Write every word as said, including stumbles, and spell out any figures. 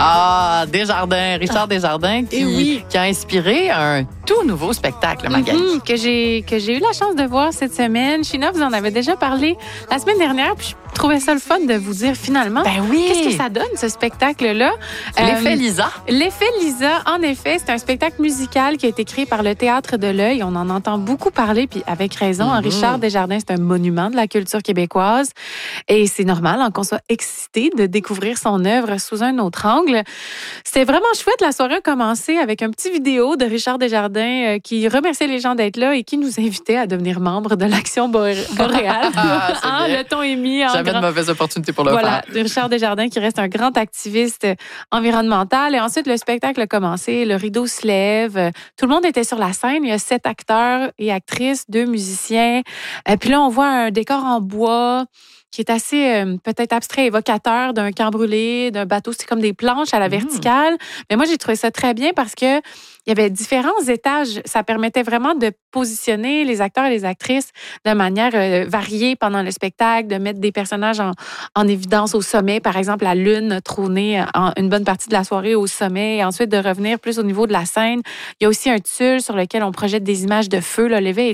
Ah, Desjardins, Richard Desjardins, qui, oui. qui a inspiré un tout nouveau spectacle, Magali. Mm-hmm, que j'ai que j'ai eu la chance de voir cette semaine. China, vous en avez déjà parlé la semaine dernière, puis je trouvais ça le fun de vous dire finalement. Ben oui. Qu'est-ce que ça donne, ce spectacle-là? L'effet Euh, Lisa. L'effet Lisa, en effet, c'est un spectacle musical qui a été créé par le Théâtre de l'Œil. On en entend beaucoup parler, puis avec raison. Mm-hmm. Richard Desjardins, c'est un monument de la culture québécoise. Et c'est normal hein, qu'on soit excité de découvrir son œuvre sous un autre angle. C'était vraiment chouette. La soirée a commencé avec un petit vidéo de Richard Desjardins euh, qui remerciait les gens d'être là et qui nous invitait à devenir membre de l'Action boréale. Ah, hein, le ton est mis en Jamais grand... de mauvaise opportunité pour le voilà, faire. de Richard Desjardins qui reste un grand activiste environnemental. Et ensuite, le spectacle a commencé. Le rideau se lève. Tout le monde était sur la scène. Il y a sept acteurs et actrices, deux musiciens. Et puis là, on voit un décor en bois qui est assez euh, peut-être abstrait, évocateur d'un camp brûlé, d'un bateau. C'est comme des planches à la verticale. Mmh. Mais moi, j'ai trouvé ça très bien parce que il y avait différents étages. Ça permettait vraiment de positionner les acteurs et les actrices de manière euh, variée pendant le spectacle, de mettre des personnages en, en évidence au sommet. Par exemple, la lune trônait en une bonne partie de la soirée au sommet et ensuite de revenir plus au niveau de la scène. Il y a aussi un tulle sur lequel on projette des images de feu. Le lever